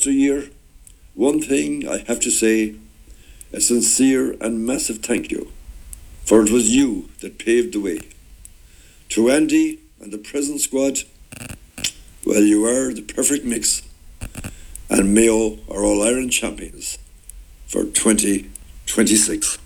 extra year, one thing I have to say, a sincere and massive thank you, for it was you that paved the way. To Andy and the present squad, well, you are the perfect mix, and Mayo are All-Ireland champions for 2026.